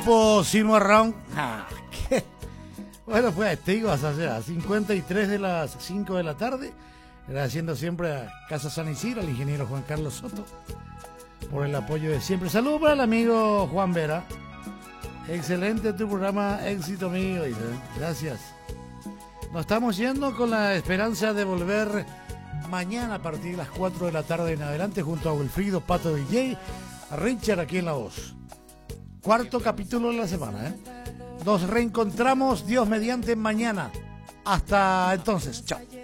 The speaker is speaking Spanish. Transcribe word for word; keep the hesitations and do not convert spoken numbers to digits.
grupo Simo Around. Ah, ¿qué? Bueno, pues te digo, hasta a cincuenta y tres de las cinco de la tarde, agradeciendo siempre a Casa San Isidro, al ingeniero Juan Carlos Soto, por el apoyo de siempre. Saludos para el amigo Juan Vera. Excelente tu programa, éxito mío. Gracias. Nos estamos yendo con la esperanza de volver mañana a partir de las cuatro de la tarde en adelante junto a Wilfrido Pato D J, a Richard aquí en la voz. Cuarto capítulo de la semana, ¿eh? Nos reencontramos, Dios mediante, mañana. Hasta entonces, chao.